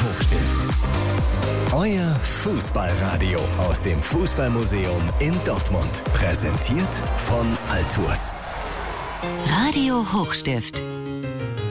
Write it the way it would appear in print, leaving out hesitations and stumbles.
Hochstift. Euer Fußballradio aus dem Fußballmuseum in Dortmund. Präsentiert von Altours. Radio Hochstift.